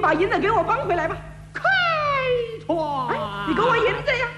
把银子给我绑回来吧。 开船！ 你给我银子呀！